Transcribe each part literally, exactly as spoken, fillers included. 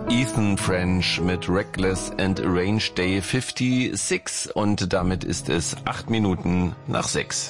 Ethan French mit Reckless and Arrange Day sechsundfünfzig und damit ist es acht Minuten nach sechs.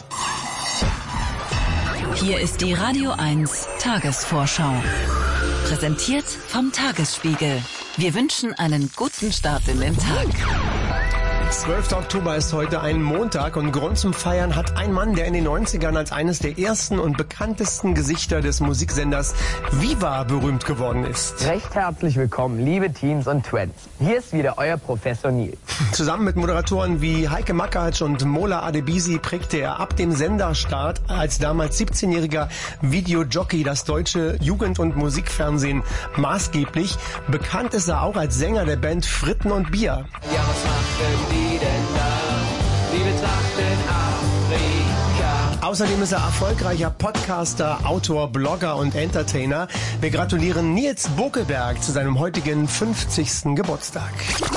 Hier ist die Radio eins Tagesvorschau. Präsentiert vom Tagesspiegel. Wir wünschen einen guten Start in den Tag. zwölfter Oktober ist heute ein Montag und Grund zum Feiern hat ein Mann, der in den neunzigern als eines der ersten und bekanntesten Gesichter des Musiksenders Viva berühmt geworden ist. Recht herzlich willkommen, liebe Teens und Twins. Hier ist wieder euer Professor Neil. Zusammen mit Moderatoren wie Heike Makatsch und Mola Adebisi prägte er ab dem Senderstart als damals siebzehnjähriger Videojockey das deutsche Jugend- und Musikfernsehen maßgeblich. Bekannt ist er auch als Sänger der Band Fritten und Bier. Ja, was machen die denn da? Die betrachten Afrika. Außerdem ist er erfolgreicher Podcaster, Autor, Blogger und Entertainer. Wir gratulieren Nils Bokelberg zu seinem heutigen fünfzigsten Geburtstag.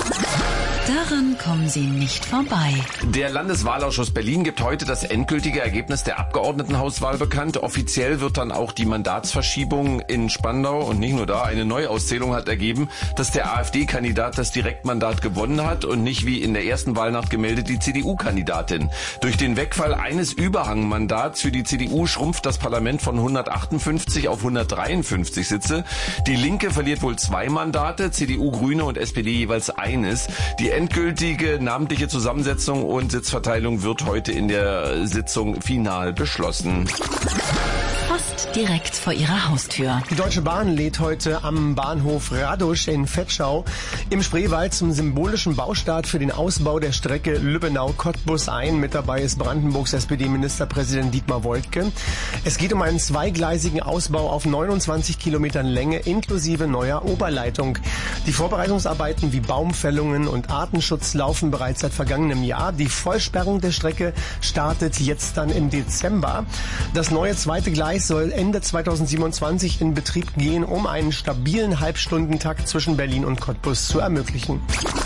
Daran kommen Sie nicht vorbei. Der Landeswahlausschuss Berlin gibt heute das endgültige Ergebnis der Abgeordnetenhauswahl bekannt. Offiziell wird dann auch die Mandatsverschiebung in Spandau und nicht nur da. Eine Neuauszählung hat ergeben, dass der AfD-Kandidat das Direktmandat gewonnen hat und nicht wie in der ersten Wahlnacht gemeldet die C D U-Kandidatin. Durch den Wegfall eines Überhangmandats für die C D U schrumpft das Parlament von hundertachtundfünfzig auf hundertdreiundfünfzig Sitze. Die Linke verliert wohl zwei Mandate, C D U, Grüne und S P D jeweils eines. Die endgültige namentliche Zusammensetzung und Sitzverteilung wird heute in der Sitzung final beschlossen. Fast direkt vor Ihrer Haustür. Die Deutsche Bahn lädt heute am Bahnhof Radosch in Vetschau im Spreewald zum symbolischen Baustart für den Ausbau der Strecke Lübbenau-Cottbus ein. Mit dabei ist Brandenburgs S P D-Ministerpräsident Dietmar Woidke. Es geht um einen zweigleisigen Ausbau auf neunundzwanzig Kilometern Länge inklusive neuer Oberleitung. Die Vorbereitungsarbeiten wie Baumfällungen und Artenschutz laufen bereits seit vergangenem Jahr. Die Vollsperrung der Strecke startet jetzt dann im Dezember. Das neue zweite Gleis soll Ende zweitausendsiebenundzwanzig in Betrieb gehen, um einen stabilen Halbstundentakt zwischen Berlin und Cottbus zu ermöglichen.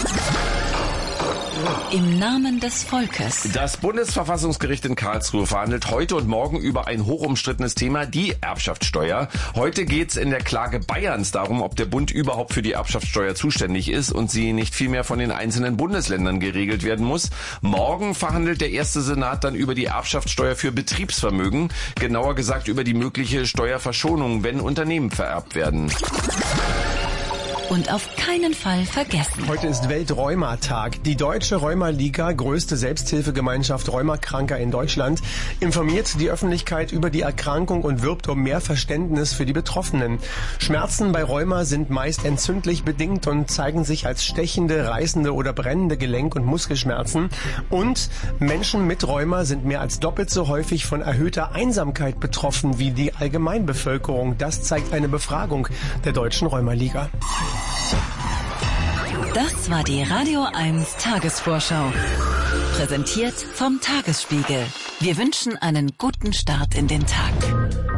Im Namen des Volkes. Das Bundesverfassungsgericht in Karlsruhe verhandelt heute und morgen über ein hochumstrittenes Thema, die Erbschaftssteuer. Heute geht's in der Klage Bayerns darum, ob der Bund überhaupt für die Erbschaftssteuer zuständig ist und sie nicht vielmehr von den einzelnen Bundesländern geregelt werden muss. Morgen verhandelt der erste Senat dann über die Erbschaftssteuer für Betriebsvermögen, genauer gesagt über die mögliche Steuerverschonung, wenn Unternehmen vererbt werden. Und auf keinen Fall vergessen. Heute ist Weltreuma-Tag. Die Deutsche Rheuma-Liga, größte Selbsthilfegemeinschaft Rheumakranker in Deutschland, informiert die Öffentlichkeit über die Erkrankung und wirbt um mehr Verständnis für die Betroffenen. Schmerzen bei Rheuma sind meist entzündlich bedingt und zeigen sich als stechende, reißende oder brennende Gelenk- und Muskelschmerzen. Und Menschen mit Rheuma sind mehr als doppelt so häufig von erhöhter Einsamkeit betroffen wie die Allgemeinbevölkerung. Das zeigt eine Befragung der Deutschen Rheuma-Liga. Das war die Radio eins Tagesvorschau. Präsentiert vom Tagesspiegel. Wir wünschen einen guten Start in den Tag.